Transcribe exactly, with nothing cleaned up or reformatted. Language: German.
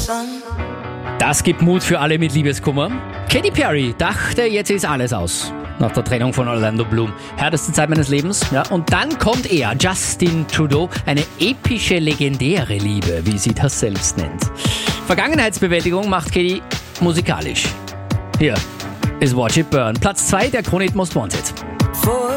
Das gibt Mut für alle mit Liebeskummer. Katy Perry dachte, jetzt ist alles aus. Nach der Trennung von Orlando Bloom. Härteste Zeit meines Lebens. Ja, und dann kommt er, Justin Trudeau. Eine epische, legendäre Liebe, wie sie das selbst nennt. Vergangenheitsbewältigung macht Katy musikalisch. Hier ist Watch It Burn. Platz zwei der Krone Hit Most Wanted.